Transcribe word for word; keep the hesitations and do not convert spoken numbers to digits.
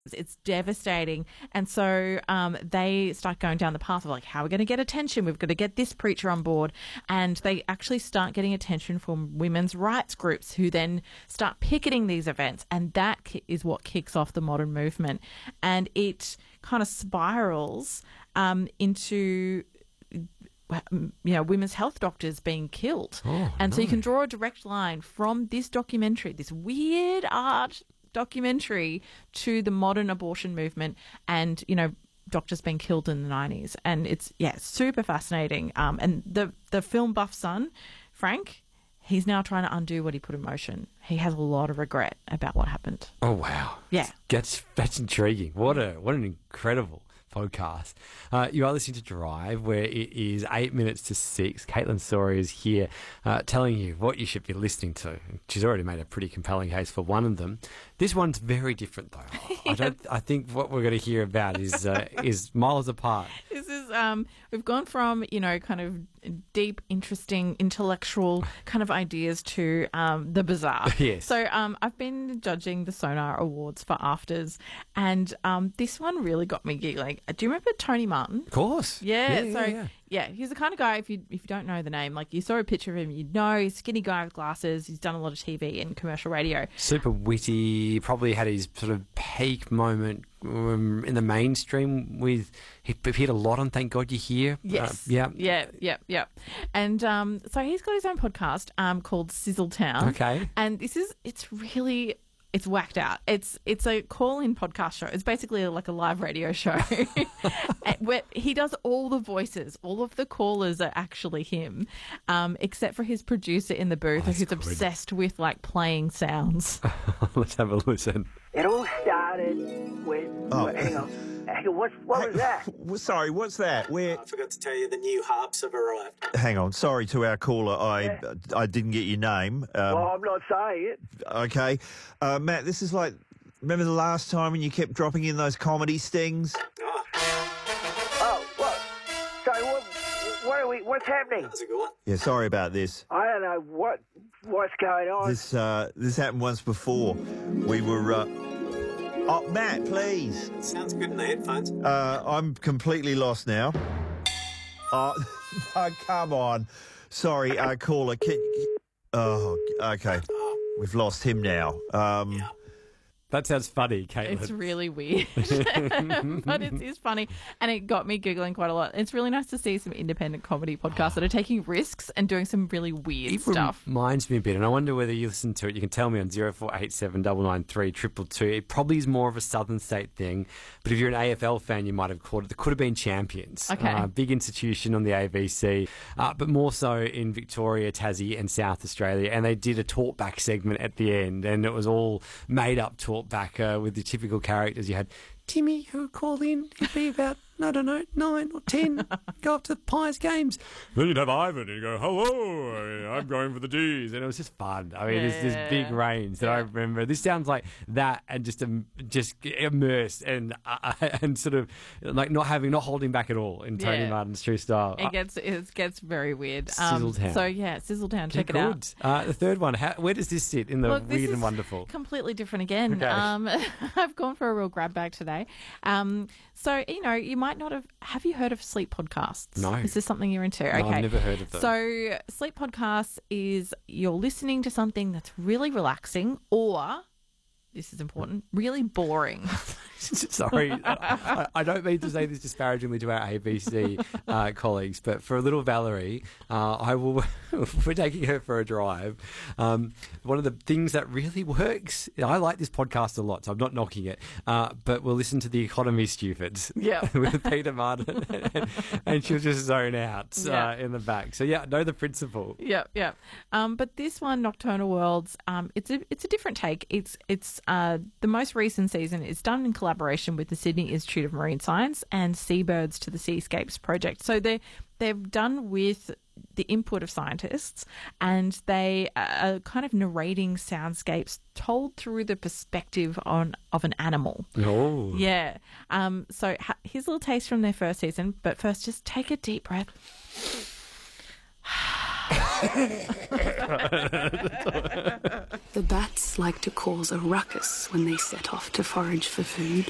It's devastating. And so um, they start going down the path of like, how are we going to get attention? We've got to get this preacher on board. And they actually start getting attention from women's rights groups who then start picketing these events. And that ki- is what kicks off the modern movement. And it kind of spirals um, into you know, women's health doctors being killed. Oh, and no. so you can draw a direct line from this documentary, this weird art documentary, to the modern abortion movement and, you know, doctors being killed in the nineties. And it's, yeah, super fascinating. Um, and the, the film buff son, Frank, he's now trying to undo what he put in motion. He has a lot of regret about what happened. Oh, wow. Yeah. That's, that's intriguing. What a what an incredible podcast. Uh, you are listening to Drive, where it is eight minutes to six. Caitlin Story is here uh, telling you what you should be listening to. She's already made a pretty compelling case for one of them. This one's very different, though. I don't. I think what we're going to hear about is uh, is miles apart. This is um, we've gone from, you know, kind of deep, interesting, intellectual kind of ideas to um, the bizarre. Yes. So um, I've been judging the Sonar Awards for afters, and um, this one really got me giggling. Do you remember Tony Martin? Of course. Yeah. yeah so yeah, yeah. yeah, he's the kind of guy. If you if you don't know the name, like you saw a picture of him, you'd know he's a skinny guy with glasses. He's done a lot of T V and commercial radio. Super witty. Probably had his sort of peak moment um, in the mainstream with he appeared a lot on Thank God You're Here. Yes. Uh, yeah. Yeah. Yeah. Yeah. And um, so he's got his own podcast um, called Sizzletown. Okay. And this is it's really. It's whacked out. It's it's a call-in podcast show. It's basically like a live radio show where he does all the voices. All of the callers are actually him, um, except for his producer in the booth, Oh, who's good. obsessed with like playing sounds. Let's have a listen. It all started with. Oh. Hang on. Hang on. What, what was that? W- Sorry, what's that? Where? I forgot to tell you the new harps have arrived. Hang on. Sorry to our caller. I I didn't get your name. Um, Well, I'm not saying it. okay, uh, Matt. This is like. Remember the last time when you kept dropping in those comedy stings? Oh, Oh, what? So what? What are we? What's happening? that's a good one. Yeah. Sorry about this. I don't know what what's going on. This uh, this happened once before. We were. Uh, oh, Matt, please. Sounds good in the headphones. Uh, I'm completely lost now. Oh, oh come on. Sorry, uh, caller. Can, oh, okay. We've lost him now. Um, Yeah. That sounds funny, Caitlin. It's really weird, but it is funny, and it got me giggling quite a lot. It's really nice to see some independent comedy podcasts that are taking risks and doing some really weird It stuff. reminds me a bit, and I wonder whether you listen to it. You can tell me on zero four eight seven nine nine three two two two. It probably is more of a Southern State thing, but if you're an A F L fan, you might have caught it. The Could Have Been Champions. Okay. Uh, big institution on the A B C, uh, but more so in Victoria, Tassie and South Australia. And they did a talkback segment at the end, and it was all made up talkback uh, with the typical characters. You had Timmy, who would call in, he'd be about, I don't know, nine or ten, go up to the Pies games. Then you'd have Ivan, and he'd go, hello, I'm going for the D's. And it was just fun. I mean, Yeah. there's this big range that I Yeah. remember. This sounds like that, and just um, just immersed and uh, and sort of like not having, not holding back at all in Tony Yeah. Martin's true style. It gets it gets very weird. Sizzletown. So yeah, Sizzletown, check it Good. out. Uh, the third one, how, where does this sit in the Look, this weird is and wonderful? Completely different again. Okay. Um, I've gone for a real grab bag today. Um, so you know, you might not have. Have you heard of sleep podcasts? No. Is this something you're into? No, Okay, I've never heard of them. So sleep podcasts is you're listening to something that's really relaxing, or this is important, really boring. Sorry, I, I don't mean to say this disparagingly to our A B C uh, colleagues, but for a little Valerie, uh, I will. We're taking her for a drive. Um, one of the things that really works. I like this podcast a lot, so I'm not knocking it. Uh, but we'll listen to the Economy Stupids. Yeah. with Peter Martin, and she'll just zone out Yeah. uh, in the back. So yeah, know the principle. Yep, yep. Um, but this one, Nocturnal Worlds, um, it's a it's a different take. It's it's uh, the most recent season. It's done in collaboration with the Sydney Institute of Marine Science and Seabirds to the Seascapes project. So they they've done with the input of scientists, and they are kind of narrating soundscapes told through the perspective on of an animal. Oh, Yeah. Um. So ha- here's a little taste from their first season. But first, just take a deep breath. The bats like to cause a ruckus when they set off to forage for food.